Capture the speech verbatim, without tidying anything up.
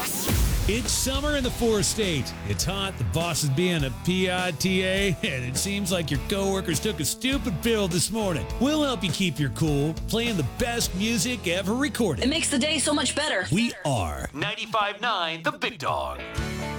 It's summer in the four-state. It's hot, the boss is being a P I T A, and it seems like your coworkers took a stupid pill this morning. We'll help you keep your cool, playing the best music ever recorded. It makes the day so much better. We are ninety-five point nine The Big Dog.